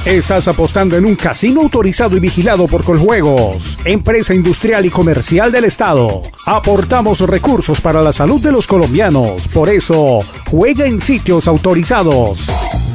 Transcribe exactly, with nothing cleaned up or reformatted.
Estás apostando en un casino autorizado y vigilado por Coljuegos, empresa industrial y comercial del Estado. Aportamos recursos para la salud de los colombianos. Por eso, juega en sitios autorizados.